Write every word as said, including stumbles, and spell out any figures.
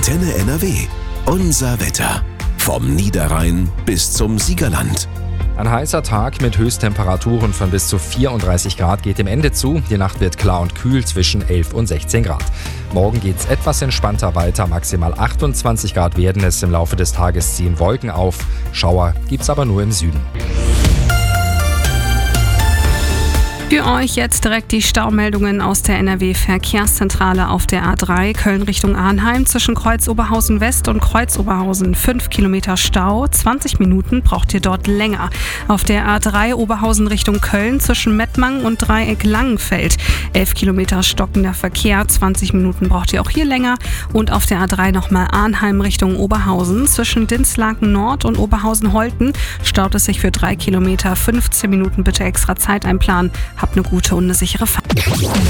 Antenne N R W. Unser Wetter. Vom Niederrhein bis zum Siegerland. Ein heißer Tag mit Höchsttemperaturen von bis zu vierunddreißig Grad geht dem Ende zu. Die Nacht wird klar und kühl zwischen elf und sechzehn Grad. Morgen geht's etwas entspannter weiter. Maximal achtundzwanzig Grad werden es. Im Laufe des Tages ziehen Wolken auf. Schauer gibt's aber nur im Süden. Für euch jetzt direkt die Staumeldungen aus der N R W-Verkehrszentrale auf der A drei Köln Richtung Arnheim zwischen Kreuz Oberhausen West und Kreuz Oberhausen. fünf Kilometer Stau, zwanzig Minuten braucht ihr dort länger. Auf der A drei Oberhausen Richtung Köln zwischen Mettmann und Dreieck Langenfeld. elf Kilometer stockender Verkehr, zwanzig Minuten braucht ihr auch hier länger. Und auf der A drei nochmal Arnheim Richtung Oberhausen zwischen Dinslaken Nord und Oberhausen-Holten staut es sich für drei Kilometer, fünfzehn Minuten bitte extra Zeit einplanen. Habt eine gute und eine sichere Fahrt.